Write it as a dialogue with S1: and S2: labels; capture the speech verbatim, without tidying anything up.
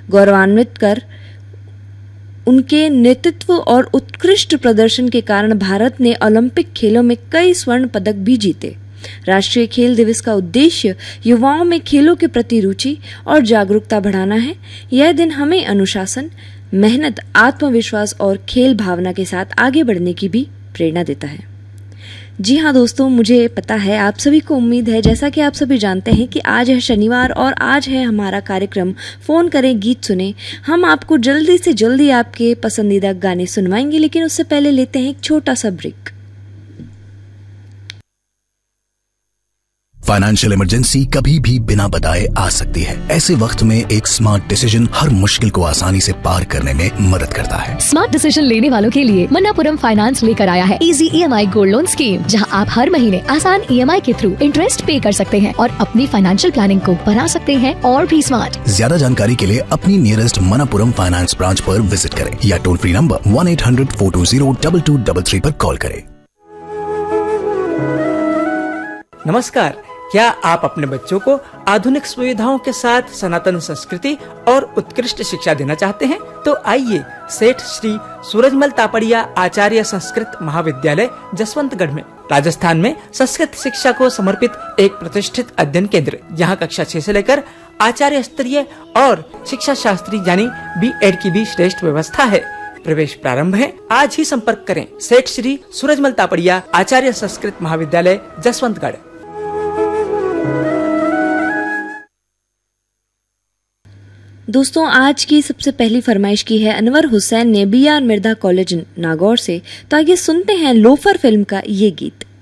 S1: गौरवान्वित कर उनके नेतृत्व और उत्कृष्ट प्रदर्शन के कारण भारत ने ओलंपिक खेलों में कई स्वर्ण पदक भी जीते। राष्ट्रीय खेल दिवस का उद्देश्य युवाओं में खेलों के प्रति रुचि और जागरूकता बढ़ाना है। यह दिन हमें अनुशासन, मेहनत, आत्मविश्वास और खेल भावना के साथ आगे बढ़ने की भी प्रेरणा देता है। जी हाँ दोस्तों, मुझे पता है आप सभी को उम्मीद है, जैसा कि आप सभी जानते हैं कि आज है शनिवार और आज है हमारा कार्यक्रम फोन करें गीत सुने। हम आपको जल्दी से जल्दी आपके पसंदीदा गाने सुनवाएंगे, लेकिन उससे पहले लेते हैं एक छोटा सा ब्रेक।
S2: फाइनेंशियल इमरजेंसी कभी भी बिना बताए आ सकती है। ऐसे वक्त में एक स्मार्ट डिसीजन हर मुश्किल को आसानी से पार करने में मदद करता है।
S3: स्मार्ट डिसीजन लेने वालों के लिए मन्नापुरम फाइनेंस लेकर आया है easy EMI gold loan scheme, जहां आप हर महीने आसान ईएमआई के थ्रू इंटरेस्ट पे कर सकते हैं और अपनी फाइनेंशियल प्लानिंग को बना सकते हैं और भी स्मार्ट।
S2: ज्यादा जानकारी के लिए अपनी नियरेस्ट मन्नापुरम फाइनेंस ब्रांच पर विजिट करें या toll free number one eight hundred four to zero double two double three पर कॉल करें।
S4: नमस्कार, क्या आप अपने बच्चों को आधुनिक सुविधाओं के साथ सनातन संस्कृति और उत्कृष्ट शिक्षा देना चाहते हैं? तो आइए सेठ श्री सूरजमल तापड़िया आचार्य संस्कृत महाविद्यालय जसवंतगढ़ में राजस्थान में संस्कृत शिक्षा को समर्पित एक प्रतिष्ठित अध्ययन केंद्र। यहाँ कक्षा छह से लेकर आचार्य स्तरीय और शिक्षा शास्त्री यानी बी एड की भी श्रेष्ठ व्यवस्था है। प्रवेश प्रारंभ है। आज ही संपर्क करें सेठ श्री सूरजमल तापड़िया आचार्य संस्कृत महाविद्यालय जसवंतगढ़।
S1: दोस्तों, आज की सबसे पहली फरमाइश की है अनवर हुसैन ने B are Mirdha college Nagaur से। तो आइए सुनते हैं लोफर फिल्म का ये गीत।